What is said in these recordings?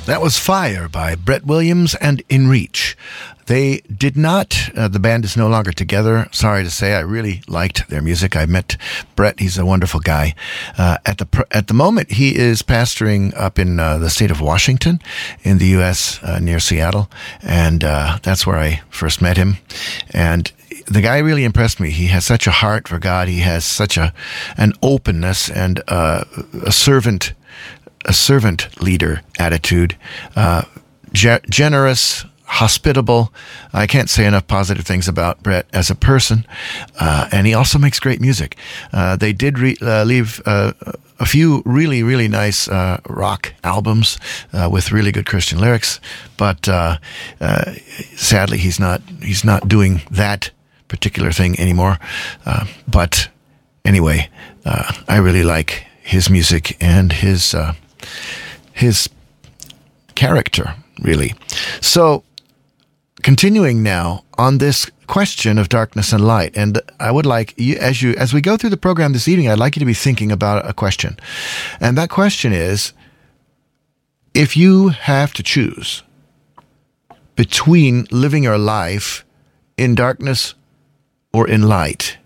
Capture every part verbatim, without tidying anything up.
That was Fire by Brett Williams and In Reach. They did not, uh, the band is no longer together. Sorry to say, I really liked their music. I met Brett. He's a wonderful guy. Uh, at the pr- at the moment, he is pastoring up in uh, the state of Washington in the U S, uh, near Seattle. And uh, that's where I first met him. And the guy really impressed me. He has such a heart for God. He has such a an openness and uh, a servant a servant leader attitude, uh, ge- generous, hospitable. I can't say enough positive things about Brett as a person. Uh, and he also makes great music. Uh, they did re- uh, leave uh, a few really, really nice uh, rock albums uh, with really good Christian lyrics. But uh, uh, sadly, he's not he's not doing that particular thing anymore. Uh, but anyway, uh, I really like his music and his uh, his character, really. So, continuing now on this question of darkness and light, and I would like you, as you as we go through the program this evening, I'd like you to be thinking about a question, and that question is: if you have to choose between living your life in darkness or in light,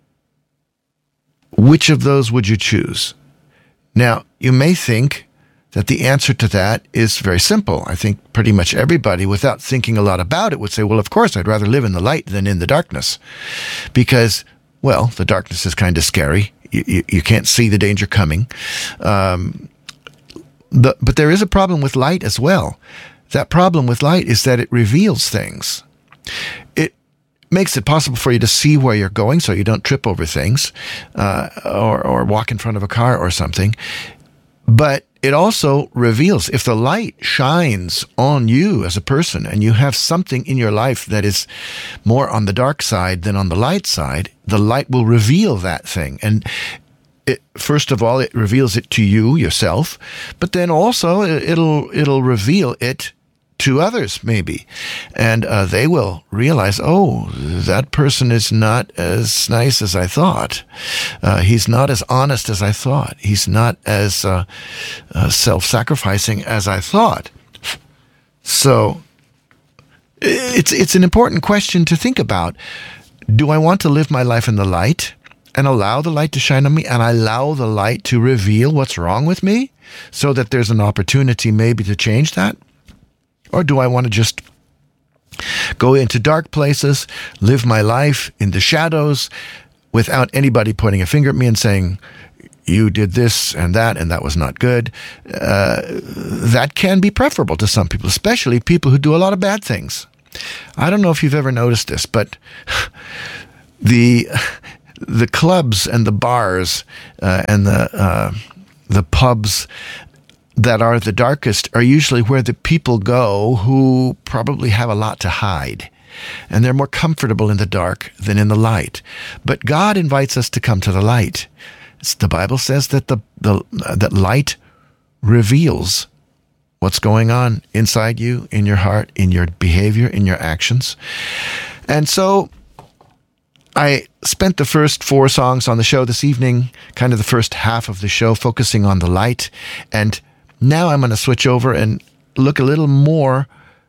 which of those would you choose? Now, you may think that the answer to that is very simple. I think pretty much everybody, without thinking a lot about it, would say, well, of course, I'd rather live in the light than in the darkness. Because, well, the darkness is kind of scary. You, you, you can't see the danger coming. Um, the, but there is a problem with light as well. That problem with light is that it reveals things. It makes it possible for you to see where you're going so you don't trip over things uh, or, or walk in front of a car or something. But it also reveals, if the light shines on you as a person and you have something in your life that is more on the dark side than on the light side, the light will reveal that thing. And it, first of all, it reveals it to you yourself, but then also it'll it'll reveal it to others, maybe. And uh, they will realize, oh, that person is not as nice as I thought. Uh, he's not as honest as I thought. He's not as uh, uh, self-sacrificing as I thought. So it's it's an important question to think about. Do I want to live my life in the light and allow the light to shine on me and allow the light to reveal what's wrong with me so that there's an opportunity maybe to change that? Or do I want to just go into dark places, live my life in the shadows without anybody pointing a finger at me and saying, you did this and that, and that was not good? Uh, that can be preferable to some people, especially people who do a lot of bad things. I don't know if you've ever noticed this, but the the clubs and the bars uh, and the uh, the pubs that are the darkest are usually where the people go who probably have a lot to hide. And they're more comfortable in the dark than in the light. But God invites us to come to the light. It's, the Bible says that the, the uh, that light reveals what's going on inside you, in your heart, in your behavior, in your actions. And so I spent the first four songs on the show this evening, kind of the first half of the show, focusing on the light. And now I'm going to switch over and look a little more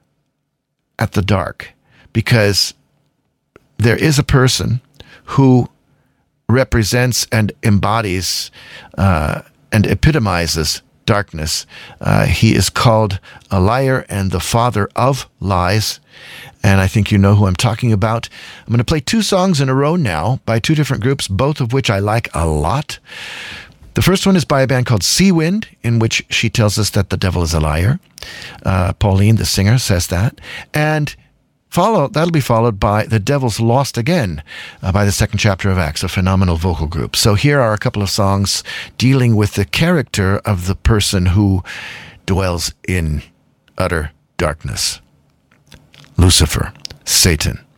at the dark, because there is a person who represents and embodies uh, and epitomizes darkness. Uh, he is called a liar and the father of lies, and I think you know who I'm talking about. I'm going to play two songs in a row now by two different groups, both of which I like a lot. The first one is by a band called Seawind, in which she tells us that the devil is a liar. Uh, Pauline, the singer, says that. And follow that'll be followed by The Devil's Lost Again uh, by the second chapter of Acts, a phenomenal vocal group. So here are a couple of songs dealing with the character of the person who dwells in utter darkness. Lucifer, Satan.